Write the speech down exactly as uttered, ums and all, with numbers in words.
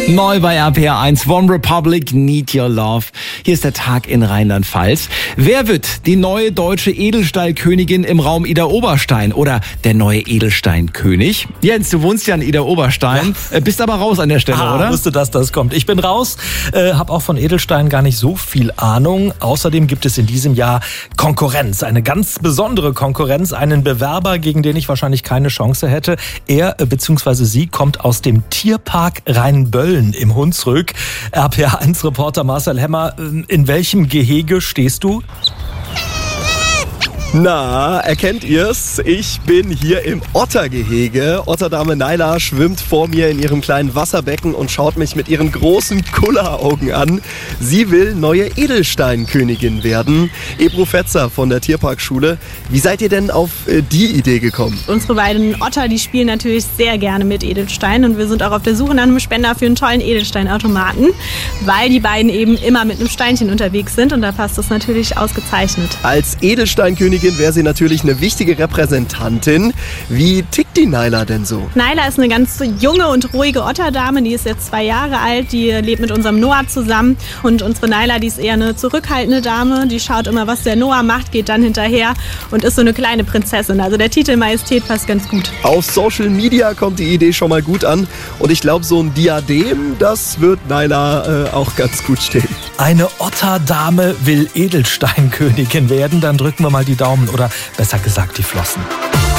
Neu bei R P R eins, One Republic, Need Your Love. Hier ist der Tag in Rheinland-Pfalz. Wer wird die neue deutsche Edelstahlkönigin im Raum Idar-Oberstein oder der neue Edelsteinkönig? Jens, du wohnst ja in Idar-Oberstein, ja. Bist aber raus an der Stelle, ah, oder? Ich wusste, dass das kommt. Ich bin raus, äh, habe auch von Edelstein gar nicht so viel Ahnung. Außerdem gibt es in diesem Jahr Konkurrenz, eine ganz besondere Konkurrenz, einen Bewerber, gegen den ich wahrscheinlich keine Chance hätte. Er äh, bzw. sie kommt aus dem Tierpark Rheinböllen im Hunsrück. R P R eins Reporter Marcel Hemmer, in welchem Gehege stehst du? Na, erkennt ihr's? Ich bin hier im Ottergehege. Otterdame Naila schwimmt vor mir in ihrem kleinen Wasserbecken und schaut mich mit ihren großen Kulleraugen an. Sie will neue Edelsteinkönigin werden. Ebru Fetzer von der Tierparkschule. Wie seid ihr denn auf äh, die Idee gekommen? Unsere beiden Otter, die spielen natürlich sehr gerne mit Edelstein und wir sind auch auf der Suche nach einem Spender für einen tollen Edelsteinautomaten, weil die beiden eben immer mit einem Steinchen unterwegs sind und da passt das natürlich ausgezeichnet. Als Edelsteinkönigin wäre sie natürlich eine wichtige Repräsentantin. Wie tickt die Naila denn so? Naila ist eine ganz junge und ruhige Otterdame, die ist jetzt zwei Jahre alt, die lebt mit unserem Noah zusammen und unsere Naila, die ist eher eine zurückhaltende Dame, die schaut immer, was der Noah macht, geht dann hinterher und ist so eine kleine Prinzessin. Also der Titel Majestät passt ganz gut. Auf Social Media kommt die Idee schon mal gut an und ich glaube, so ein Diadem, das wird Naila äh, auch ganz gut stehen. Eine Otterdame will Edelsteinkönigin werden, dann drücken wir mal die Daumen oder besser gesagt die Flossen.